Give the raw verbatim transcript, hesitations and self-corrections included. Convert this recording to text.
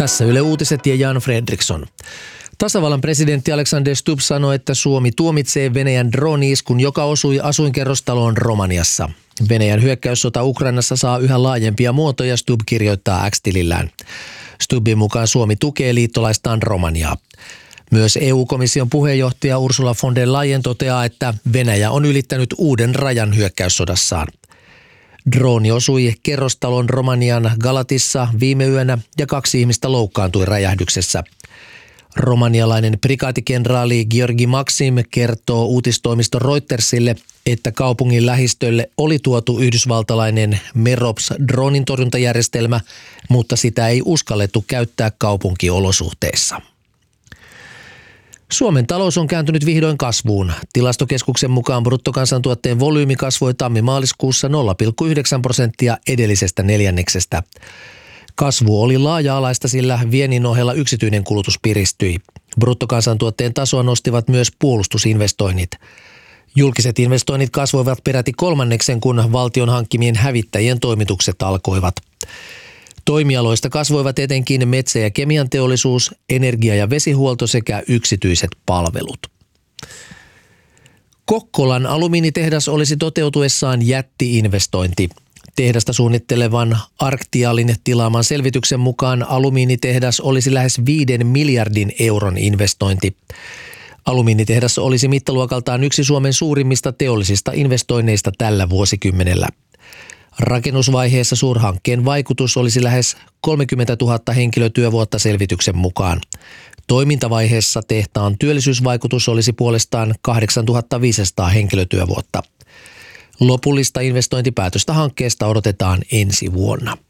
Tässä Yle Uutiset ja Jan Fredriksson. Tasavallan presidentti Alexander Stubb sanoi, että Suomi tuomitsee Venäjän drooni-iskun, joka osui asuinkerrostaloon Romaniassa. Venäjän hyökkäyssota Ukrainassa saa yhä laajempia muotoja, Stubb kirjoittaa X-tilillään. Stubbin mukaan Suomi tukee liittolaistaan Romaniaa. Myös E U-komission puheenjohtaja Ursula von der Leyen toteaa, että Venäjä on ylittänyt uuden rajan hyökkäyssodassaan. Drooni osui kerrostalon Romanian Galatissa viime yönä ja kaksi ihmistä loukkaantui räjähdyksessä. Romanialainen prikaatikenraali Georgi Maxim kertoo uutistoimisto Reutersille, että kaupungin lähistölle oli tuotu yhdysvaltalainen Merops-droonin torjuntajärjestelmä, mutta sitä ei uskallettu käyttää kaupunkiolosuhteissa. Suomen talous on kääntynyt vihdoin kasvuun. Tilastokeskuksen mukaan bruttokansantuotteen volyymi kasvoi tammi-maaliskuussa nolla pilkku yhdeksän prosenttia edellisestä neljänneksestä. Kasvu oli laaja-alaista, sillä viennin ohella yksityinen kulutus piristyi. Bruttokansantuotteen tasoa nostivat myös puolustusinvestoinnit. Julkiset investoinnit kasvoivat peräti kolmanneksen, kun valtion hankkimien hävittäjien toimitukset alkoivat. Toimialoista kasvoivat etenkin metsä- ja kemianteollisuus, energia- ja vesihuolto sekä yksityiset palvelut. Kokkolan alumiinitehdas olisi toteutuessaan jätti-investointi. Tehdasta suunnittelevan Arctialin tilaaman selvityksen mukaan alumiinitehdas olisi lähes viiden miljardin euron investointi. Alumiinitehdas olisi mittaluokaltaan yksi Suomen suurimmista teollisista investoinneista tällä vuosikymmenellä. Rakennusvaiheessa suurhankkeen vaikutus olisi lähes kolmekymmentätuhatta henkilötyövuotta selvityksen mukaan. Toimintavaiheessa tehtaan työllisyysvaikutus olisi puolestaan kahdeksantuhatta viisisataa henkilötyövuotta. Lopullista investointipäätöstä hankkeesta odotetaan ensi vuonna.